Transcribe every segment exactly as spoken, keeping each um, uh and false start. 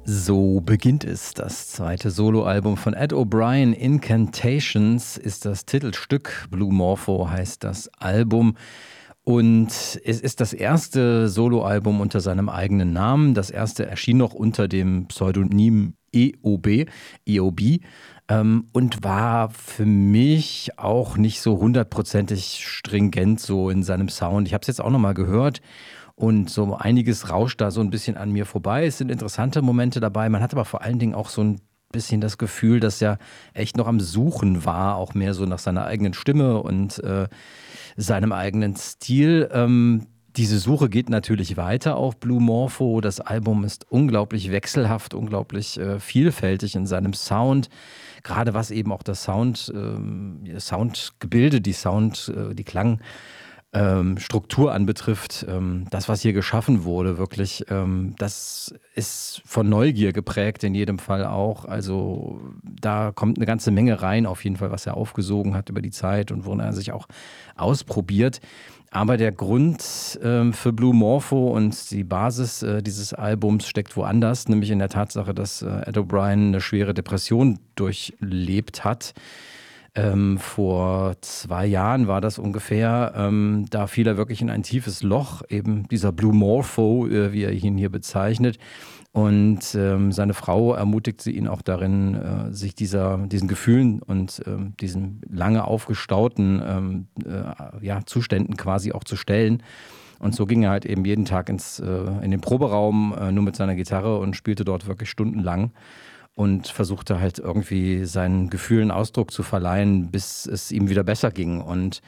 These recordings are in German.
So beginnt es. Das zweite Soloalbum von Ed O'Brien, Incantations, ist das Titelstück. Blue Morpho heißt das Album. Und es ist das erste Soloalbum unter seinem eigenen Namen. Das erste erschien noch unter dem Pseudonym E O B, E O B, ähm, und war für mich auch nicht so hundertprozentig stringent so in seinem Sound. Ich habe es jetzt auch nochmal gehört. Und so einiges rauscht da so ein bisschen an mir vorbei. Es sind interessante Momente dabei. Man hat aber vor allen Dingen auch so ein bisschen das Gefühl, dass er echt noch am Suchen war, auch mehr so nach seiner eigenen Stimme und äh, seinem eigenen Stil. Ähm, diese Suche geht natürlich weiter auf Blue Morpho. Das Album ist unglaublich wechselhaft, unglaublich äh, vielfältig in seinem Sound. Gerade was eben auch das Sound, ähm, Soundgebilde, die Sound, äh, die Klang ähm, Struktur anbetrifft, ähm, das, was hier geschaffen wurde, wirklich, ähm, das ist von Neugier geprägt in jedem Fall auch. Also da kommt eine ganze Menge rein, auf jeden Fall, was er aufgesogen hat über die Zeit und worin er sich auch ausprobiert. Aber der Grund ähm, für Blue Morpho und die Basis äh, dieses Albums steckt woanders, nämlich in der Tatsache, dass äh, Ed O'Brien eine schwere Depression durchlebt hat. Ähm, vor zwei Jahren war das ungefähr. Ähm, da fiel er wirklich in ein tiefes Loch, eben dieser Blue Morpho, äh, wie er ihn hier bezeichnet. Und ähm, seine Frau ermutigte ihn auch darin, äh, sich dieser, diesen Gefühlen und ähm, diesen lange aufgestauten ähm, äh, ja, Zuständen quasi auch zu stellen. Und so ging er halt eben jeden Tag ins, äh, in den Proberaum, äh, nur mit seiner Gitarre und spielte dort wirklich stundenlang und versuchte halt irgendwie seinen Gefühlen Ausdruck zu verleihen, bis es ihm wieder besser ging. Und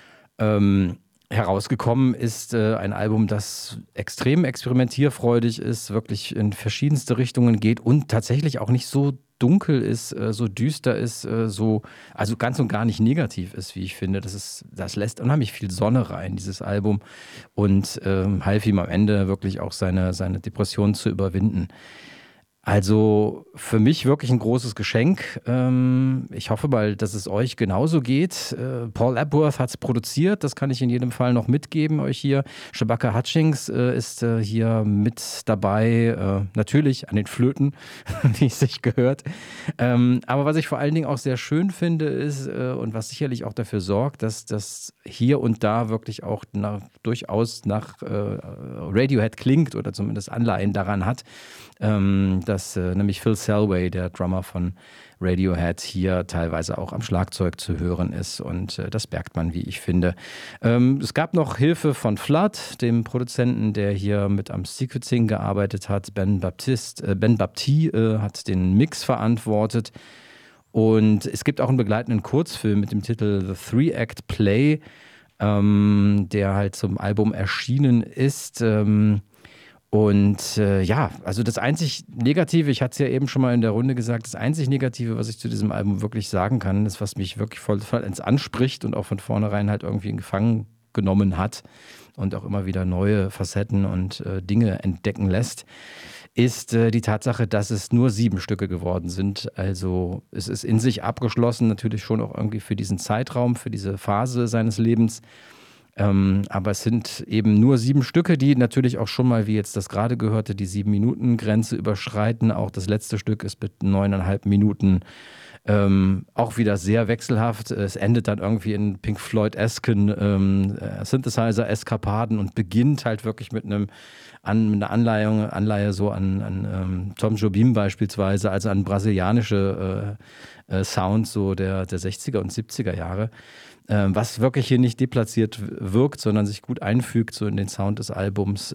ähm, herausgekommen ist äh, ein Album, das extrem experimentierfreudig ist, wirklich in verschiedenste Richtungen geht und tatsächlich auch nicht so dunkel ist, äh, so düster ist, äh, so, also ganz und gar nicht negativ ist, wie ich finde. Das ist, das lässt unheimlich viel Sonne rein, dieses Album, und ähm, half ihm am Ende wirklich auch seine, seine Depression zu überwinden. Also für mich wirklich ein großes Geschenk. Ähm, ich hoffe mal, dass es euch genauso geht. Äh, Paul Epworth hat es produziert, das kann ich in jedem Fall noch mitgeben euch hier. Shabaka Hutchings äh, ist äh, hier mit dabei, äh, natürlich an den Flöten, wie es sich gehört. Ähm, aber was ich vor allen Dingen auch sehr schön finde ist äh, und was sicherlich auch dafür sorgt, dass das hier und da wirklich auch nach, durchaus nach äh, Radiohead klingt oder zumindest Anleihen daran hat, ähm, dass äh, nämlich Phil Selway, der Drummer von Radiohead, hier teilweise auch am Schlagzeug zu hören ist, und äh, das merkt man, wie ich finde. Ähm, es gab noch Hilfe von Flood, dem Produzenten, der hier mit am Sequencing gearbeitet hat. Ben Baptiste, äh, Ben Baptiste äh, hat den Mix verantwortet, und es gibt auch einen begleitenden Kurzfilm mit dem Titel The Three-Act Play, ähm, der halt zum Album erschienen ist. Ähm, Und äh, ja, also das einzig Negative, ich hatte es ja eben schon mal in der Runde gesagt, das einzig Negative, was ich zu diesem Album wirklich sagen kann, ist, was mich wirklich voll, voll ins anspricht und auch von vornherein halt irgendwie in Gefangen genommen hat und auch immer wieder neue Facetten und äh, Dinge entdecken lässt, ist äh, die Tatsache, dass es nur sieben Stücke geworden sind. Also es ist in sich abgeschlossen, natürlich schon auch irgendwie für diesen Zeitraum, für diese Phase seines Lebens. Ähm, aber es sind eben nur sieben Stücke, die natürlich auch schon mal, wie jetzt das gerade gehörte, die Sieben-Minuten-Grenze überschreiten. Auch das letzte Stück ist mit neuneinhalb Minuten ähm, auch wieder sehr wechselhaft. Es endet dann irgendwie in Pink Floyd-esken ähm, Synthesizer-Eskapaden und beginnt halt wirklich mit einem an, mit einer Anleihe, Anleihe so an, an ähm, Tom Jobim beispielsweise, also an brasilianische äh, äh, Sounds so der, der sechziger und siebziger Jahre. Was wirklich hier nicht deplatziert wirkt, sondern sich gut einfügt so in den Sound des Albums.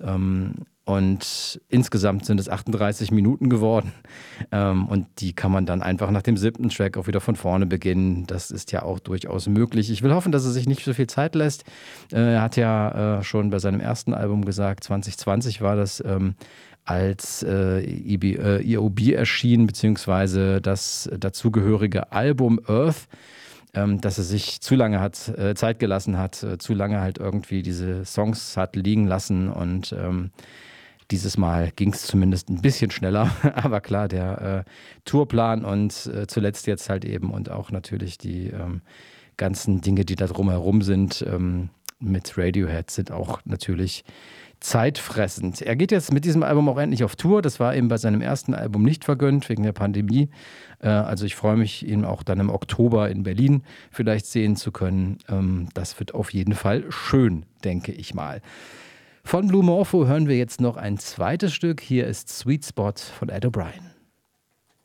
Und insgesamt sind es achtunddreißig Minuten geworden. Und die kann man dann einfach nach dem siebten Track auch wieder von vorne beginnen. Das ist ja auch durchaus möglich. Ich will hoffen, dass er sich nicht so viel Zeit lässt. Er hat ja schon bei seinem ersten Album gesagt, zwanzig zwanzig war das, als äh, E O B erschien, beziehungsweise das dazugehörige Album Earth, dass er sich zu lange hat, äh, Zeit gelassen hat, äh, zu lange halt irgendwie diese Songs hat liegen lassen, und ähm, dieses Mal ging es zumindest ein bisschen schneller, aber klar, der äh, Tourplan und äh, zuletzt jetzt halt eben und auch natürlich die ähm, ganzen Dinge, die da drumherum sind, ähm, mit Radiohead sind auch natürlich zeitfressend. Er geht jetzt mit diesem Album auch endlich auf Tour. Das war ihm bei seinem ersten Album nicht vergönnt, wegen der Pandemie. Äh, also ich freue mich, ihn auch dann im Oktober in Berlin vielleicht sehen zu können. Ähm, das wird auf jeden Fall schön, denke ich mal. Von Blue Morpho hören wir jetzt noch ein zweites Stück. Hier ist Sweet Spot von Ed O'Brien.